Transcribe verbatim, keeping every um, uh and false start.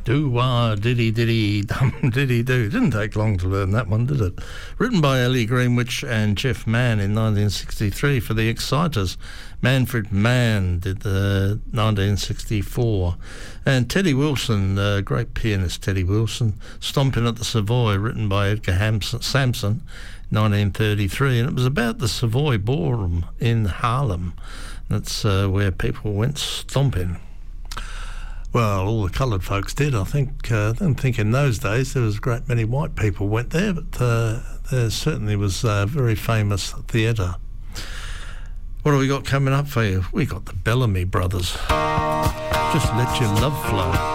Do-wah, diddy-diddy, dum-diddy-doo. Didn't take long to learn that one, did it? Written by Ellie Greenwich and Jeff Mann in nineteen sixty-three for the Exciters. Manfred Mann did the nineteen sixty-four. And Teddy Wilson, uh, great pianist Teddy Wilson, Stomping at the Savoy, written by Edgar Hampson, Sampson, nineteen thirty-three. And it was about the Savoy Ballroom in Harlem. That's uh, where people went stomping. Well, all the coloured folks did. I think uh, I don't think in those days there was a great many white people went there, but uh, there certainly was a very famous theatre. What have we got coming up for you? We got the Bellamy Brothers. Just Let Your Love Flow.